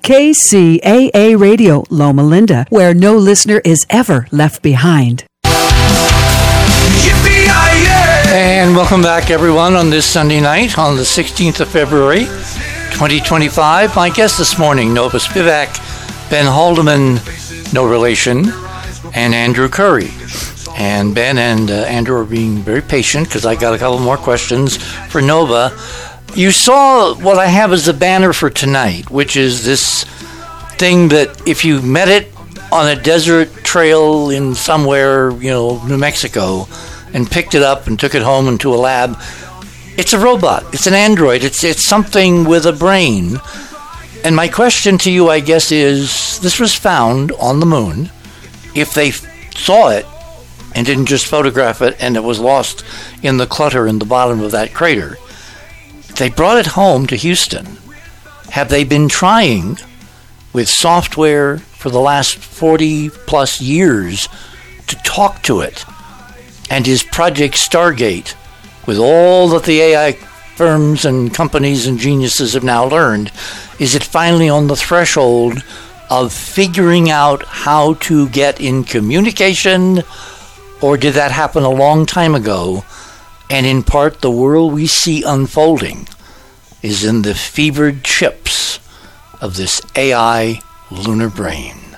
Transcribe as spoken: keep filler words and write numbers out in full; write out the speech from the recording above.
K C A A Radio, Loma Linda, where no listener is ever left behind. And welcome back, everyone, on this Sunday night, on the sixteenth of February, twenty twenty-five. My guest this morning, Nova Spivak, Ben Haldeman, no relation, and Andrew Curry. And Ben and uh, Andrew are being very patient because I got a couple more questions for Nova. You saw what I have as the banner for tonight, which is this thing that if you met it on a desert trail in somewhere, you know, New Mexico, and picked it up and took it home into a lab, it's a robot. It's an android. It's it's something with a brain. And my question to you, I guess, is this was found on the moon. If they saw it and didn't just photograph it and it was lost in the clutter in the bottom of that crater, they brought it home to Houston. Have they been trying with software for the last forty plus years to talk to it? And is Project Stargate, with all that the A I firms and companies and geniuses have now learned, is it finally on the threshold of figuring out how to get in communication? Or did that happen a long time ago? And in part, the world we see unfolding is in the fevered chips of this A I lunar brain.